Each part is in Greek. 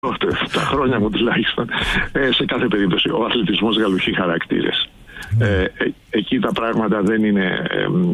τα χρόνια μου τουλάχιστον, σε κάθε περίπτωση ο αθλητισμός γαλουχεί χαρακτήρες. Εκεί τα πράγματα δεν είναι.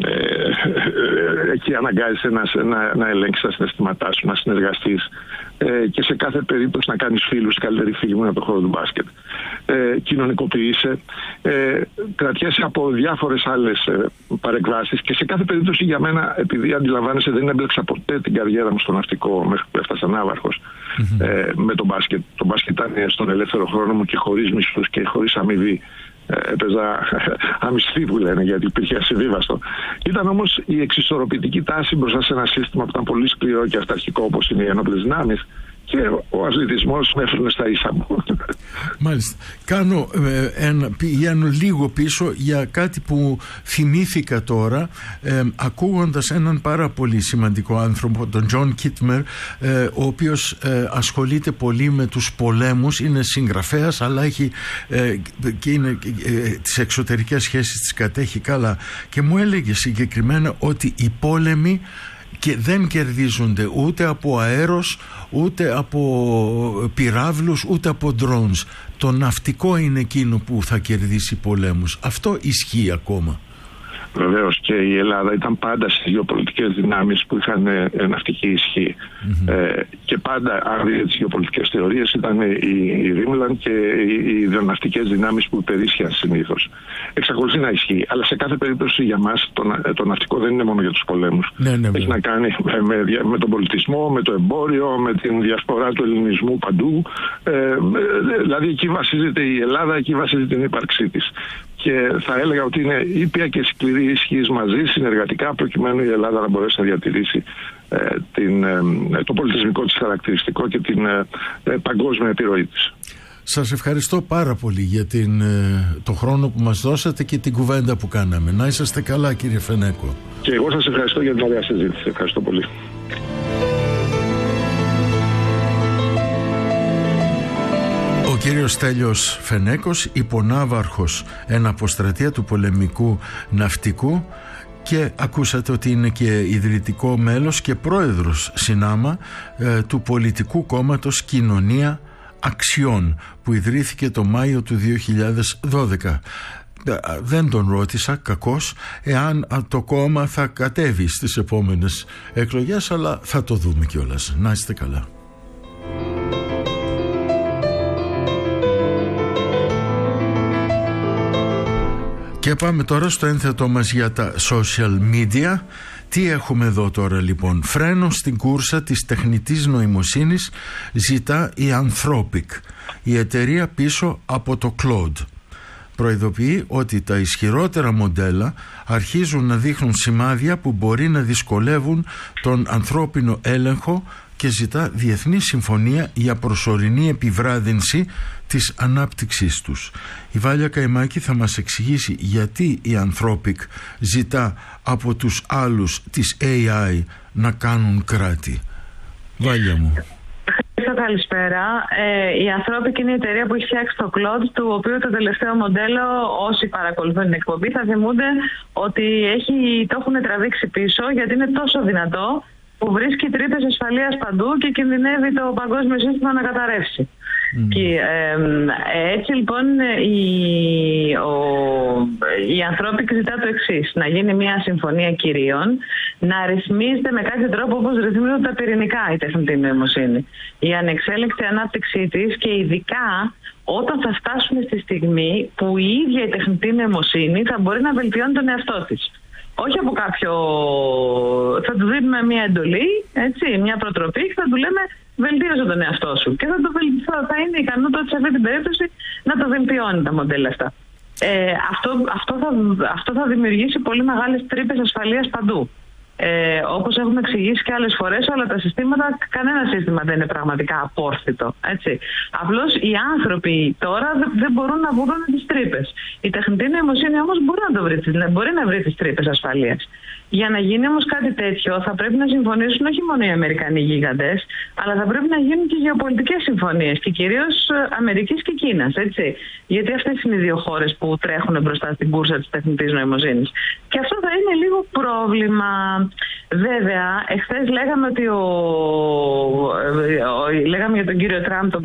Εκεί αναγκάζεσαι να ελέγξεις τα συναισθήματά σου, να συνεργαστείς και σε κάθε περίπτωση να κάνεις φίλους. Οι καλύτεροι φίλοι μου είναι από το χώρο του μπάσκετ. Κοινωνικοποιείσαι, κρατιέσαι από διάφορες άλλες παρεκβάσεις και σε κάθε περίπτωση για μένα, επειδή αντιλαμβάνεσαι, δεν έμπλεξα ποτέ την καριέρα μου στο ναυτικό μέχρι που έφτασα ναύαρχος με το μπάσκετ. Το μπάσκετ ήταν στον ελεύθερο χρόνο μου και χωρίς μισθούς και χωρίς αμοιβή. Έπαιζα αμυστή που λένε, γιατί υπήρχε ασυμβίβαστο. Ήταν όμως η εξισορροπητική τάση μπροστά σε ένα σύστημα που ήταν πολύ σκληρό και αυταρχικό όπως είναι οι ενόπλες δυνάμεις, και ο αθλητισμός με έφερνε στα ίσα μου. Μάλιστα. Πηγαίνω λίγο πίσω για κάτι που θυμήθηκα τώρα, ακούγοντας έναν πάρα πολύ σημαντικό άνθρωπο, τον Τζον Κίτμερ, ο οποίος ασχολείται πολύ με τους πολέμους, είναι συγγραφέας, αλλά έχει και είναι τις εξωτερικές σχέσεις τις κατέχει καλά, και μου έλεγε συγκεκριμένα ότι οι πόλεμοι και δεν κερδίζονται ούτε από αέρος, ούτε από πυράβλους, ούτε από drones. Το ναυτικό είναι εκείνο που θα κερδίσει πολέμους. Αυτό ισχύει ακόμα. Βεβαίως, και η Ελλάδα ήταν πάντα στις γεωπολιτικές δυνάμεις που είχαν ναυτική ισχύ. Και πάντα, αν δείτε τις γεωπολιτικές θεωρίες, ήταν η Ρίμλαν και οι ιδεοναυτικές δυνάμεις που υπερίσχυαν συνήθως. Εξακολουθεί να ισχύει. Αλλά σε κάθε περίπτωση για μας το ναυτικό δεν είναι μόνο για τους πολέμους. Έχει να κάνει με τον πολιτισμό, με το εμπόριο, με την διασπορά του ελληνισμού παντού. Δηλαδή εκεί βασίζεται η Ελλάδα, εκεί βασίζεται την ύπαρξή της. Και θα έλεγα ότι είναι ήπια και σκληρή ισχύς μαζί, συνεργατικά, προκειμένου η Ελλάδα να μπορέσει να διατηρήσει το πολιτισμικό της χαρακτηριστικό και την παγκόσμια επιρροή της. Σας ευχαριστώ πάρα πολύ για το χρόνο που μας δώσατε και την κουβέντα που κάναμε. Να είσαστε καλά, κύριε Φενέκο. Και εγώ σας ευχαριστώ για την ωραία συζήτηση. Ευχαριστώ πολύ. Ο κύριος Στέλιος Φενέκος, υπονάβαρχος εναποστρατεία του πολεμικού ναυτικού, και ακούσατε ότι είναι και ιδρυτικό μέλος και πρόεδρος συνάμα του πολιτικού κόμματος Κοινωνία Αξιών, που ιδρύθηκε το Μάιο του 2012. Δεν τον ρώτησα, κακώς, εάν το κόμμα θα κατέβει στις επόμενες εκλογές, αλλά θα το δούμε κιόλας. Να είστε καλά. Και πάμε τώρα στο ένθετό μας για τα social media. Τι έχουμε εδώ τώρα λοιπόν? Φρένο στην κούρσα της τεχνητής νοημοσύνης ζητά η Anthropic, η εταιρεία πίσω από το Claude. Προειδοποιεί ότι τα ισχυρότερα μοντέλα αρχίζουν να δείχνουν σημάδια που μπορεί να δυσκολεύουν τον ανθρώπινο έλεγχο και ζητά διεθνή συμφωνία για προσωρινή επιβράδυνση της ανάπτυξής τους. Η Βάλια Καημάκη θα μας εξηγήσει γιατί η Anthropic ζητά από τους άλλους της AI να κάνουν κράτη. Βάλια μου. Καλησπέρα. Η Anthropic είναι η εταιρεία που έχει φτιάξει το Claude, του οποίου το τελευταίο μοντέλο, όσοι παρακολουθούν την εκπομπή θα θυμούνται ότι το έχουν τραβήξει πίσω, γιατί είναι τόσο δυνατό που βρίσκει τρύπες ασφαλείας παντού και κινδυνεύει το παγκόσμιο σύστημα να καταρρεύσει. Και, έτσι λοιπόν η Anthropic ζητά το εξής: να γίνει μια συμφωνία κυρίων, να ρυθμίζεται με κάποιο τρόπο όπως ρυθμίζονται τα πυρηνικά η τεχνητή νοημοσύνη, η ανεξέλεγκτη ανάπτυξή της, και ειδικά όταν θα φτάσουμε στη στιγμή που η ίδια η τεχνητή νοημοσύνη θα μπορεί να βελτιώνει τον εαυτό της. Όχι από κάποιο... θα του δίνουμε μια εντολή, έτσι, μια προτροπή, και θα του λέμε βελτίωσε τον εαυτό σου. Και θα είναι ικανό τότε σε αυτή την περίπτωση να το βελτιώνει τα μοντέλα αυτά. Αυτό θα δημιουργήσει πολύ μεγάλες τρύπες ασφαλείας παντού. Όπως έχουμε εξηγήσει και άλλες φορές, όλα τα συστήματα, κανένα σύστημα δεν είναι πραγματικά απόρθητο. Έτσι. Απλώς οι άνθρωποι τώρα δεν μπορούν να βρουν τις τρύπες. Η τεχνητή νοημοσύνη όμως μπορεί να βρει τις τρύπες ασφαλείας. Για να γίνει όμως κάτι τέτοιο, θα πρέπει να συμφωνήσουν όχι μόνο οι Αμερικανοί γίγαντες, αλλά θα πρέπει να γίνουν και γεωπολιτικές συμφωνίες, και κυρίως Αμερικής και Κίνας. Έτσι. Γιατί αυτές είναι οι δύο χώρες που τρέχουν μπροστά στην κούρσα της τεχνητής νοημοσύνης. Και αυτό θα είναι λίγο πρόβλημα. Βέβαια, εχθές λέγαμε για τον κύριο Τραμπ,